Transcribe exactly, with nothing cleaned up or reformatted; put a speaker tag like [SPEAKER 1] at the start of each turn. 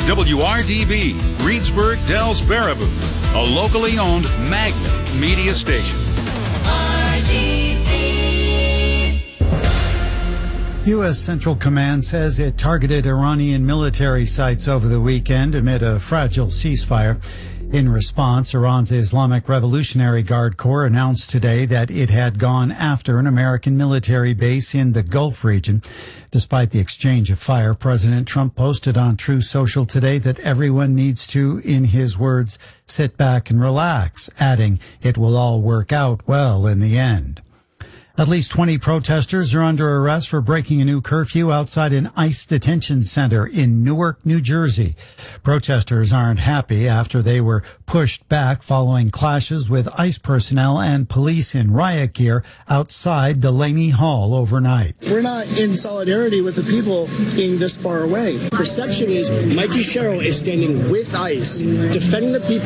[SPEAKER 1] W R D B, Reedsburg, Dells, Baraboo, a locally owned Magnet media station.
[SPEAKER 2] U S. Central Command says it targeted Iranian military sites over the weekend amid a fragile ceasefire. In response, Iran's Islamic Revolutionary Guard Corps announced today that it had gone after an American military base in the Gulf region. Despite the exchange of fire, President Trump posted on Truth Social today that everyone needs to, in his words, sit back and relax, adding, it will all work out well in the end. At least twenty protesters are under arrest for breaking a new curfew outside an ICE detention center in Newark, New Jersey. Protesters aren't happy after they were pushed back following clashes with ICE personnel and police in riot gear outside Delaney Hall overnight.
[SPEAKER 3] We're not in solidarity with the people being this far away.
[SPEAKER 4] Perception is Mikey Sherrill is standing with ICE, defending the people